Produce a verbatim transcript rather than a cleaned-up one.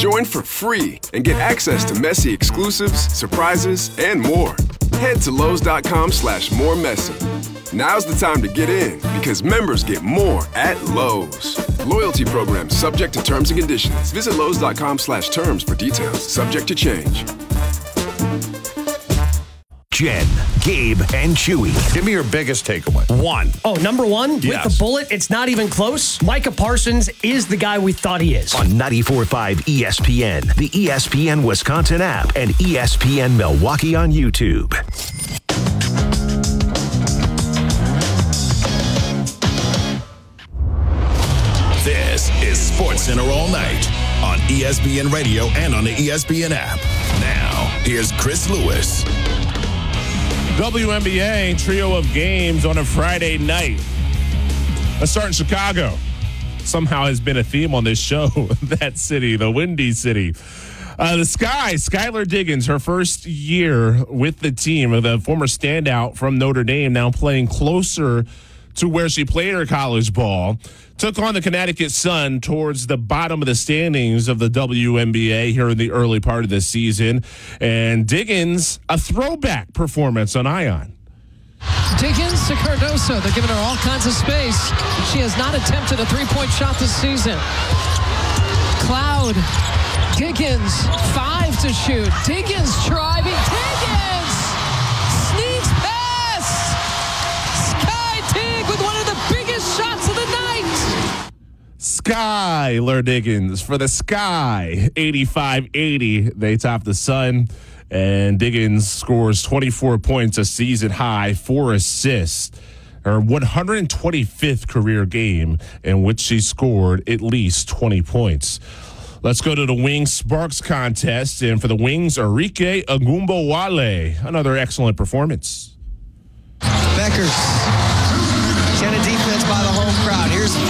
Join for free and get access to Messy exclusives, surprises, and more. Head to Lowe's.com slash more messy. Now's the time to get in because members get more at Lowe's. Loyalty program subject to terms and conditions. Visit Lowe's.com slash terms for details. Subject to change. Jen, Gabe, and Chewy. Give me your biggest takeaway. One. Oh, number one? Yes. With the bullet, it's not even close. Micah Parsons is the guy we thought he is. On ninety-four point five E S P N, the E S P N Wisconsin app, and E S P N Milwaukee on YouTube. This is SportsCenter All Night on E S P N Radio and on the E S P N app. Now, here's Chris Lewis. W N B A trio of games on a Friday night. Let's start in Chicago. Somehow has been a theme on this show. That city, the Windy City. Uh, the Sky, Skylar Diggins, her first year with the team, the former standout from Notre Dame, now playing closer to where she played her college ball, took on the Connecticut Sun towards the bottom of the standings of the W N B A here in the early part of the season. And Diggins, a throwback performance on Ion. Diggins to Cardoso. They're giving her all kinds of space. She has not attempted a three-point shot this season. Cloud. Diggins, five to shoot. Diggins driving. Diggins! Sneaks past! Sky Dig with one of the biggest shots of the night! Skylar Diggins for the Sky. eighty-five eighty. They top the Sun. And Diggins scores twenty-four points, a season high, four assists. Her one hundred twenty-fifth career game in which she scored at least twenty points. Let's go to the Wings Sparks contest. And for the Wings, Arike Ogunbowale. Another excellent performance. Beckers